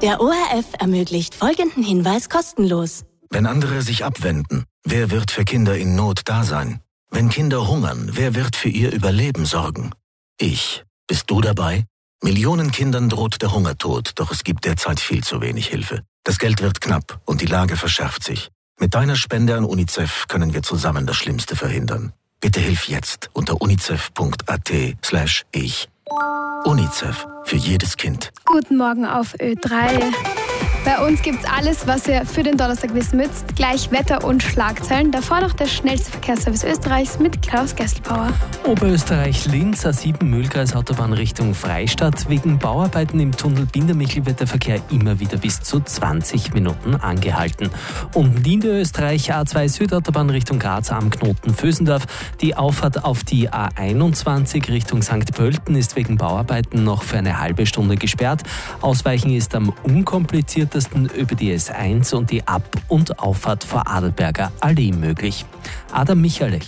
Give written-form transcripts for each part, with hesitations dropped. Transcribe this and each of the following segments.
Der ORF ermöglicht folgenden Hinweis kostenlos. Wenn andere sich abwenden, wer wird für Kinder in Not da sein? Wenn Kinder hungern, wer wird für ihr Überleben sorgen? Ich. Bist du dabei? Millionen Kindern droht der Hungertod, doch es gibt derzeit viel zu wenig Hilfe. Das Geld wird knapp und die Lage verschärft sich. Mit deiner Spende an UNICEF können wir zusammen das Schlimmste verhindern. Bitte hilf jetzt unter unicef.at/ich. UNICEF. Für jedes Kind. Guten Morgen auf Ö3. Bei uns gibt's alles, was ihr für den Donnerstag wissen müsst. Gleich Wetter und Schlagzeilen. Davor noch der schnellste Verkehrsservice Österreichs mit Klaus Gesselbauer. Oberösterreich-Linz, A7 Mühlkreis Autobahn Richtung Freistadt. Wegen Bauarbeiten im Tunnel Bindermichel wird der Verkehr immer wieder bis zu 20 Minuten angehalten. Und Niederösterreich, A2 Südautobahn Richtung Graz am Knoten Vösendorf. Die Auffahrt auf die A21 Richtung St. Pölten ist wegen Bauarbeiten noch für eine halbe Stunde gesperrt. Ausweichen ist am unkompliziertesten über die S1 und die Ab- und Auffahrt vor Adelberger Allee möglich. Adam Michalech.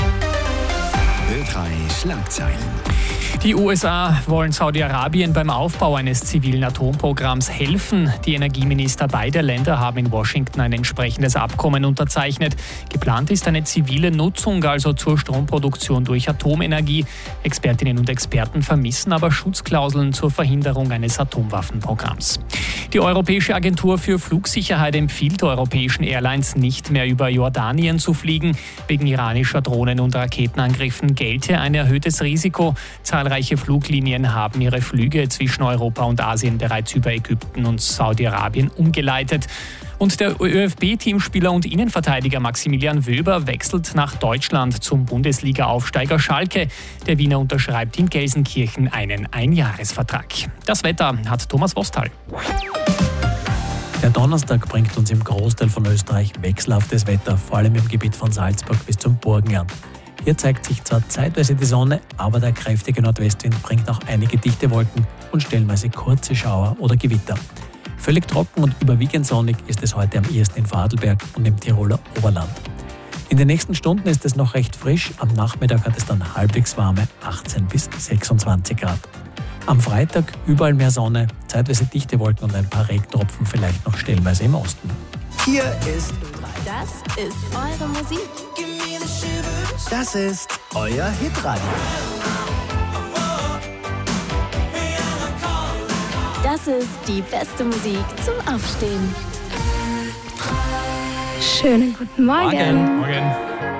Ö3 Schlagzeilen. Die USA wollen Saudi-Arabien beim Aufbau eines zivilen Atomprogramms helfen. Die Energieminister beider Länder haben in Washington ein entsprechendes Abkommen unterzeichnet. Geplant ist eine zivile Nutzung, also zur Stromproduktion durch Atomenergie. Expertinnen und Experten vermissen aber Schutzklauseln zur Verhinderung eines Atomwaffenprogramms. Die Europäische Agentur für Flugsicherheit empfiehlt europäischen Airlines nicht mehr über Jordanien zu fliegen. Wegen iranischer Drohnen- und Raketenangriffen gelte ein erhöhtes Risiko. Zahlreiche Fluglinien haben ihre Flüge zwischen Europa und Asien bereits über Ägypten und Saudi-Arabien umgeleitet. Und der ÖFB-Teamspieler und Innenverteidiger Maximilian Wöber wechselt nach Deutschland zum Bundesliga-Aufsteiger Schalke. Der Wiener unterschreibt in Gelsenkirchen einen Einjahresvertrag. Das Wetter hat Thomas Wostal. Der Donnerstag bringt uns im Großteil von Österreich wechselhaftes Wetter, vor allem im Gebiet von Salzburg bis zum Burgenland. Hier zeigt sich zwar zeitweise die Sonne, aber der kräftige Nordwestwind bringt auch einige dichte Wolken und stellenweise kurze Schauer oder Gewitter. Völlig trocken und überwiegend sonnig ist es heute am ehesten in Vorarlberg und im Tiroler Oberland. In den nächsten Stunden ist es noch recht frisch, am Nachmittag hat es dann halbwegs warme 18 bis 26 Grad. Am Freitag überall mehr Sonne, zeitweise dichte Wolken und ein paar Regentropfen vielleicht noch stellenweise im Osten. Hier ist Das ist eure Musik. Das ist euer Hitradio. Das ist die beste Musik zum Aufstehen. Schönen guten Morgen. Morgen.